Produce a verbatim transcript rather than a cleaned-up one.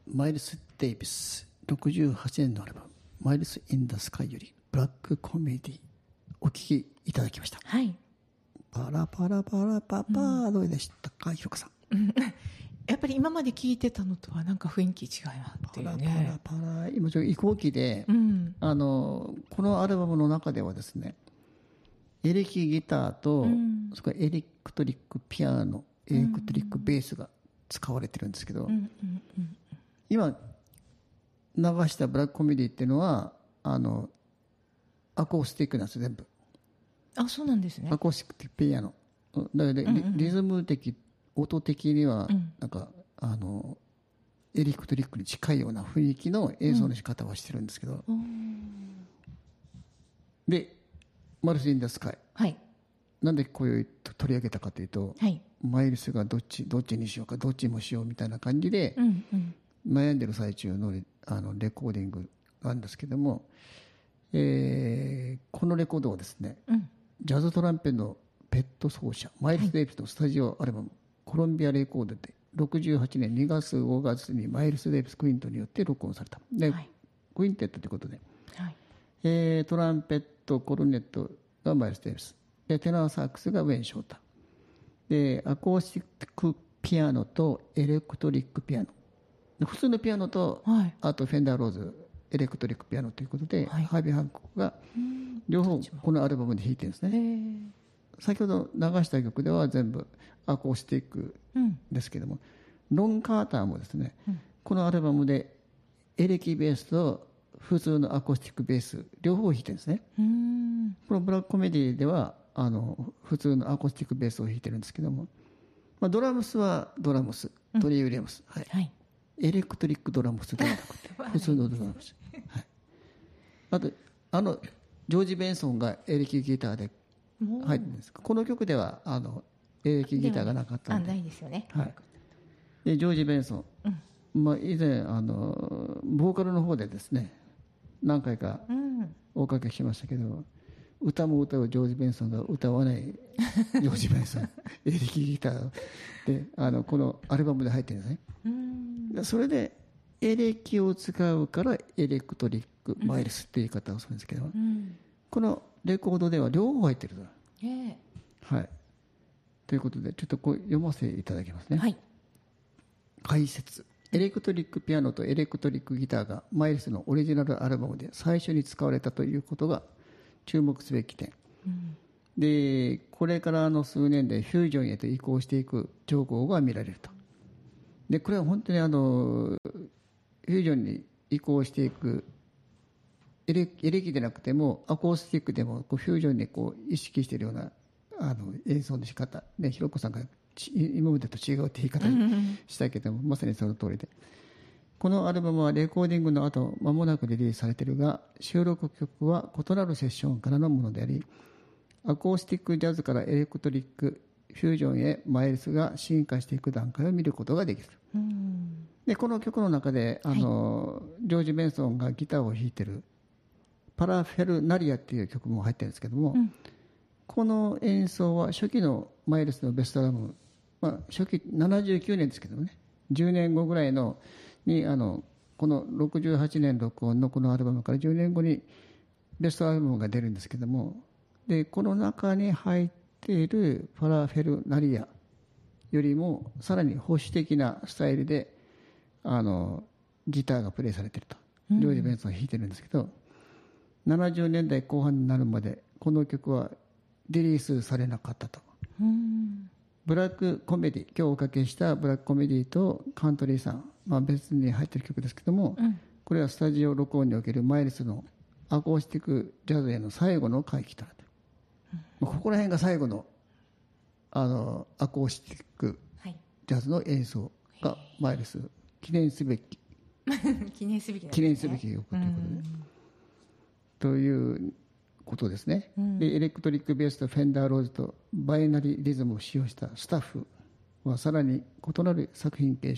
マイルス・デイビスろくじゅうはちねんのアルバムマイルス・イン・ダ・スカイよりブラックコメディお聴きいただきました。 はい。 パラパラパラパパーどうでしたか、ひろこさん。 うんやっぱり今まで聞いてたのとはなんか雰囲気違いなっていうね。 パラパラパラ今ちょっと移行期で、 うん、 あのこのアルバムの中ではですね、エレキギターと、うん、それからエレクトリックピアノ、エレクトリックベースが使われてるんですけど、うんうんうんうん、今流したブラックコメディっていうのはあのアコースティックなんです全部。 あ、そうなんですね。 アコースティックピアノだから、うんうん、リズム的音的にはなんか、うん、あのエレクトリックに近いような雰囲気の演奏の仕方はしてるんですけど、うん、でマイルス・イン・ダ・スカイ、 はい、 なんでこういう取り上げたかというと、はい、マイルスがどっちどっちにしようかどっちもしようみたいな感じで、うんうん、悩んでる最中の、あのレコーディングなんですけども、えー、このレコードはですね、うん、ジャズトランペのペット奏者マイルス・デイビスのスタジオアルバム、はい、コロンビアレコードでろくじゅうはちねんにがつごがつにマイルス・デイビス・クイントによって録音されたで、はい、クインテットということで、はい、えー、トランペットコルネットがマイルス・デイビスでテナーサックスがウェン・ショータでアコースティックピアノとエレクトリックピアノ普通のピアノと、はい、あとフェンダー・ローズエレクトリックピアノということで、はい、ハービー・ハンコックが両方このアルバムで弾いてるんですね。先ほど流した曲では全部アコースティックですけども、うん、ロン・カーターもですね、うん、このアルバムでエレキベースと普通のアコースティックベース両方弾いてるんですね。うん、このブラックコメディではあの普通のアコースティックベースを弾いてるんですけども、まあ、ドラムスはドラムストリー・ウィリアムス、うんはいはい、エレクトリックドラムスではなくて普通のドラムス、はい、あとあのジョージ・ベンソンがエレキギターで入ってるんです。この曲ではあのエレキギターがなかったの で, でないですよね、 はい、でジョージ・ベンソン、うんまあ、以前あのボーカルの方でですね何回かおかけしましたけど、うん、歌も歌うジョージ・ベンソンが歌わないジョージ・ベンソンエレキギターであのこのアルバムで入ってるんですね。うんそれでエレキを使うからエレクトリックマイルスっていう言い方をするんですけど、うん、このレコードでは両方入ってると、えーはい、ということでちょっとこう読ませていただきますね、はい、解説エレクトリックピアノとエレクトリックギターがマイルスのオリジナルアルバムで最初に使われたということが注目すべき点、うん、でこれからの数年でフュージョンへと移行していく兆候が見られると。でこれは本当にあのフュージョンに移行していくエレ、エレキでなくてもアコースティックでもこうフュージョンにこう意識しているようなあの演奏の仕方でひろこさんが今までと違うって言い方したけども、まさにその通りでこのアルバムはレコーディングの後間もなくリリースされているが収録曲は異なるセッションからのものでありアコースティックジャズからエレクトリックフュージョンへマイルスが進化していく段階を見ることができる。うんでこの曲の中であの、はい、ジョージ・ベンソンがギターを弾いてるパラフェルナリアっていう曲も入ってるんですけども、うん、この演奏は初期のマイルスのベストアルバム、まあ、初期ななじゅうきゅうねんですけどねじゅうねんごぐらいのにあのこのろくじゅうはちねん録音のこのアルバムからじゅうねんごにベストアルバムが出るんですけどもでこの中に入っているパラフェルナリアよりもさらに保守的なスタイルであのギターがプレイされていると、うん、ジョージ・ベンソンが弾いてるんですけどななじゅうねんだいこう半になるまでこの曲はリリースされなかったと、うん、ブラックコメディ今日おかけしたブラックコメディとカントリーさん、まあ、別に入ってる曲ですけども、うん、これはスタジオ録音におけるマイルスのアコースティックジャズへの最後の回帰となって、うん、ここら辺が最後の、あのアコースティックジャズの演奏がマイルス記念すべき記念すべき、ね、 記念すべき曲ということで、うん、ということですね、うん、でエレクトリックベースとフェンダーローズとバイナリリズムを使用したスタッフはさらに異なる作品形式